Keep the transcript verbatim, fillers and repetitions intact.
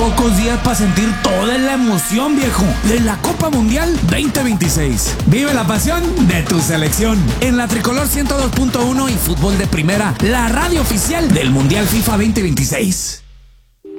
Pocos días para sentir toda la emoción, viejo, de la Copa Mundial veinte veintiséis. Vive la pasión de tu selección en la Tricolor ciento dos punto uno y Fútbol de Primera, la radio oficial del Mundial FIFA veinte veintiséis.